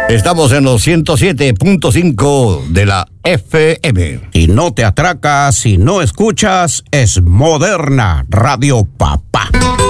Estamos en los 107.5 de la FM. Y no te atracas si no escuchas, es Moderna Radio Papá.